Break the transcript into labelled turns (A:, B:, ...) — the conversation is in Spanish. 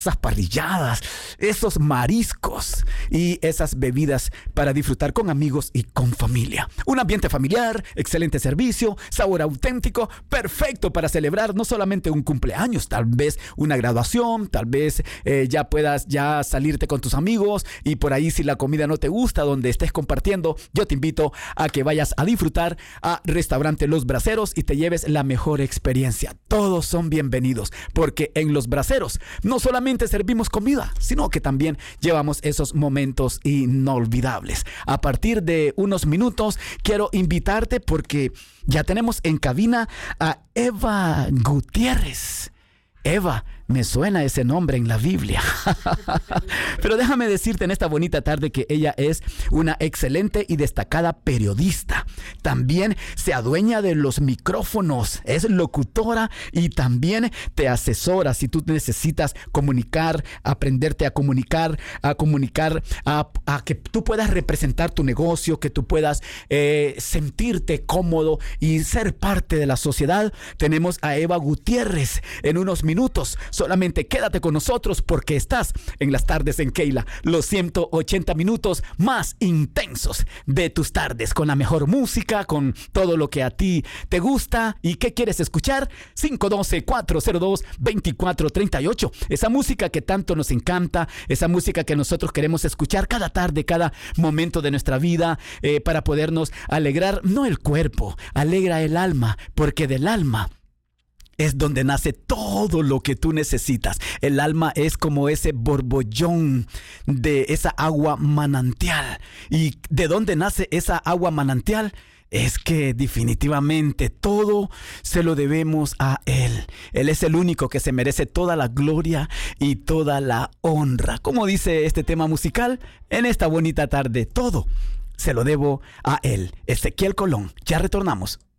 A: esas parrilladas, esos mariscos y esas bebidas para disfrutar con amigos y con familia. Un ambiente familiar, excelente servicio, sabor auténtico, perfecto para celebrar no solamente un cumpleaños, tal vez una graduación, tal vez ya puedas ya salirte con tus amigos y por ahí si la comida no te gusta donde estés compartiendo, yo te invito a que vayas a disfrutar a Restaurante Los Braseros y te lleves la mejor experiencia. Todos son bienvenidos porque en Los Braseros no solamente servimos comida, sino que también llevamos esos momentos inolvidables. A partir de unos minutos quiero invitarte porque ya tenemos en cabina a Eva Gutiérrez. Eva, me suena ese nombre en la Biblia. Pero déjame decirte en esta bonita tarde que ella es una excelente y destacada periodista. También se adueña de los micrófonos, es locutora y también te asesora si tú necesitas comunicar, aprenderte a comunicar, a que tú puedas representar tu negocio, que tú puedas sentirte cómodo y ser parte de la sociedad. Tenemos a Eva Gutiérrez en unos minutos. Solamente quédate con nosotros porque estás en las tardes en Keila, los 180 minutos más intensos de tus tardes, con la mejor música, con todo lo que a ti te gusta. ¿Y qué quieres escuchar? 512-402-2438. Esa música que tanto nos encanta, esa música que nosotros queremos escuchar cada tarde, cada momento de nuestra vida, para podernos alegrar, no el cuerpo, alegra el alma, porque del alma es donde nace todo lo que tú necesitas. El alma es como ese borbollón de esa agua manantial. ¿Y de dónde nace esa agua manantial? Es que definitivamente todo se lo debemos a Él. Él es el único que se merece toda la gloria y toda la honra. Como dice este tema musical, en esta bonita tarde, todo se lo debo a Él. Ezequiel Colón, ya retornamos.